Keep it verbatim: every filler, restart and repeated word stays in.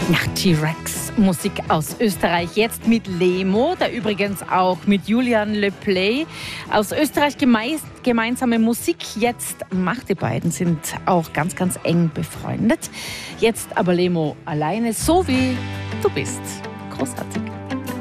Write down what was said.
Ja, T-Rex, Musik aus Österreich, jetzt mit Lemo, der übrigens auch mit Julian Le Play aus Österreich gemeist, gemeinsame Musik jetzt macht. Die beiden sind auch ganz, ganz eng befreundet. Jetzt aber Lemo alleine, so wie du bist. Großartig.